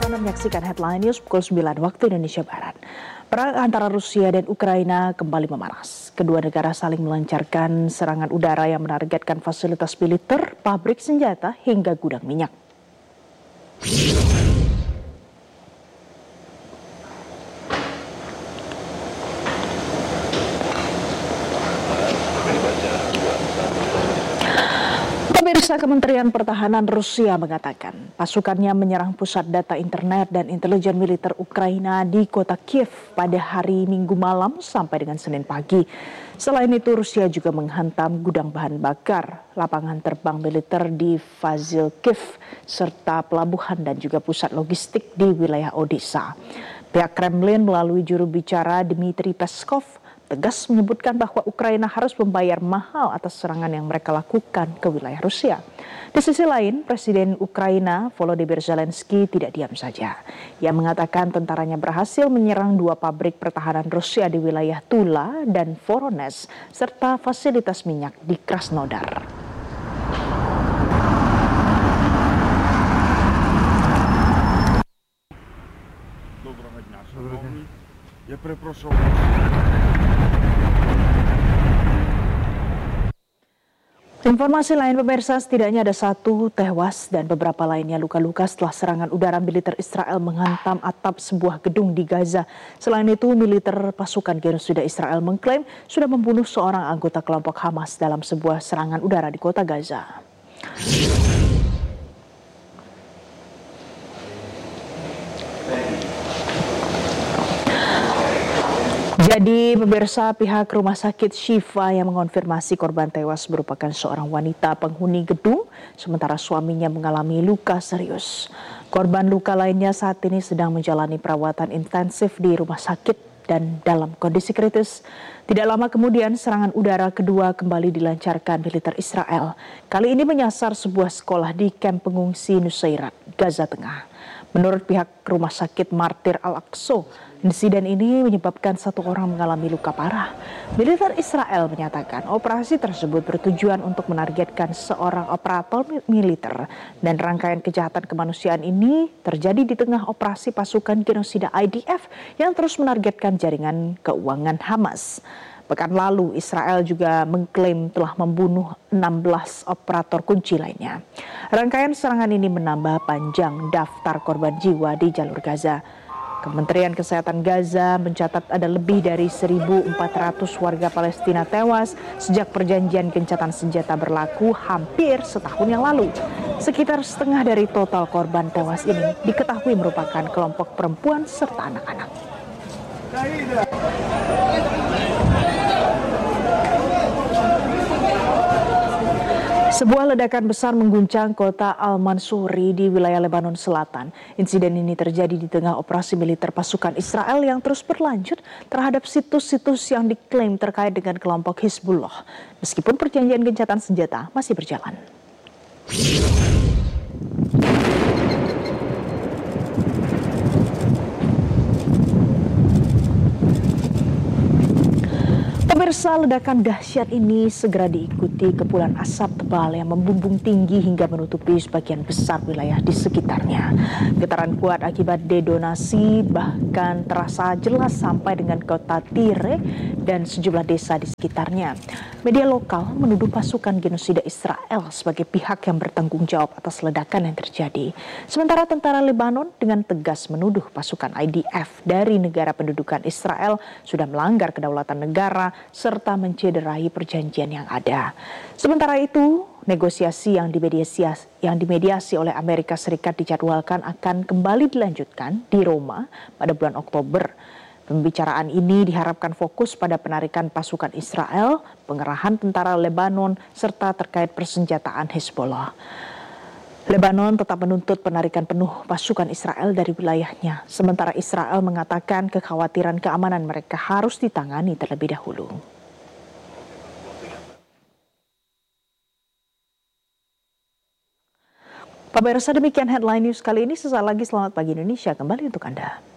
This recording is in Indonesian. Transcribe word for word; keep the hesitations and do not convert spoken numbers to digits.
Anda menyaksikan Headline News pukul sembilan waktu Indonesia Barat. Perang antara Rusia dan Ukraina kembali memanas. Kedua negara saling melancarkan serangan udara yang menargetkan fasilitas militer, pabrik senjata, hingga gudang minyak. Pemirsa, Kementerian Pertahanan Rusia mengatakan pasukannya menyerang pusat data internet dan intelijen militer Ukraina di kota Kiev pada hari Minggu malam sampai dengan Senin pagi. Selain itu, Rusia juga menghantam gudang bahan bakar, lapangan terbang militer di Vasilkiv, serta pelabuhan dan juga pusat logistik di wilayah Odessa. Pihak Kremlin melalui juru bicara Dmitry Peskov tegas menyebutkan bahwa Ukraina harus membayar mahal atas serangan yang mereka lakukan ke wilayah Rusia. Di sisi lain, Presiden Ukraina Volodymyr Zelensky tidak diam saja. Ia mengatakan tentaranya berhasil menyerang dua pabrik pertahanan Rusia di wilayah Tula dan Voronezh, serta fasilitas minyak di Krasnodar. Я перепрошую. Informasi lain, pemirsa, setidaknya ada satu tewas dan beberapa lainnya luka-luka setelah serangan udara militer Israel menghantam atap sebuah gedung di Gaza. Selain itu, militer pasukan genosida Israel mengklaim sudah membunuh seorang anggota kelompok Hamas dalam sebuah serangan udara di kota Gaza. Jadi, pemirsa, pihak rumah sakit Shifa yang mengonfirmasi korban tewas merupakan seorang wanita penghuni gedung, sementara suaminya mengalami luka serius. Korban luka lainnya saat ini sedang menjalani perawatan intensif di rumah sakit dan dalam kondisi kritis. Tidak lama kemudian, serangan udara kedua kembali dilancarkan militer Israel. Kali ini menyasar sebuah sekolah di kamp pengungsi Nusairat, Gaza Tengah. Menurut pihak rumah sakit Martir Al-Aqsa, insiden ini menyebabkan satu orang mengalami luka parah. Militer Israel menyatakan operasi tersebut bertujuan untuk menargetkan seorang operator militer, dan rangkaian kejahatan kemanusiaan ini terjadi di tengah operasi pasukan genosida I D F yang terus menargetkan jaringan keuangan Hamas. Pekan lalu, Israel juga mengklaim telah membunuh enam belas operator kunci lainnya. Rangkaian serangan ini menambah panjang daftar korban jiwa di jalur Gaza. Kementerian Kesehatan Gaza mencatat ada lebih dari seribu empat ratus warga Palestina tewas sejak perjanjian gencatan senjata berlaku hampir setahun yang lalu. Sekitar setengah dari total korban tewas ini diketahui merupakan kelompok perempuan serta anak-anak. Sebuah ledakan besar mengguncang kota Al-Mansuri di wilayah Lebanon Selatan. Insiden ini terjadi di tengah operasi militer pasukan Israel yang terus berlanjut terhadap situs-situs yang diklaim terkait dengan kelompok Hizbullah. Meskipun perjanjian gencatan senjata masih berjalan. Pemirsa, ledakan dahsyat ini segera diikuti kepulan asap tebal yang membumbung tinggi hingga menutupi sebagian besar wilayah di sekitarnya. Getaran kuat akibat detonasi bahkan terasa jelas sampai dengan kota Tire dan sejumlah desa di sekitarnya. Media lokal menuduh pasukan genosida Israel sebagai pihak yang bertanggung jawab atas ledakan yang terjadi. Sementara tentara Lebanon dengan tegas menuduh pasukan I D F dari negara pendudukan Israel sudah melanggar kedaulatan negara serta mencederai perjanjian yang ada. Sementara itu, negosiasi yang dimediasi, yang dimediasi oleh Amerika Serikat dijadwalkan akan kembali dilanjutkan di Roma pada bulan Oktober. Pembicaraan ini diharapkan fokus pada penarikan pasukan Israel, pengerahan tentara Lebanon, serta terkait persenjataan Hezbollah. Lebanon tetap menuntut penarikan penuh pasukan Israel dari wilayahnya, sementara Israel mengatakan kekhawatiran keamanan mereka harus ditangani terlebih dahulu. Pemirsa, demikian Headline News kali ini. Sesaat lagi Selamat Pagi Indonesia kembali untuk Anda.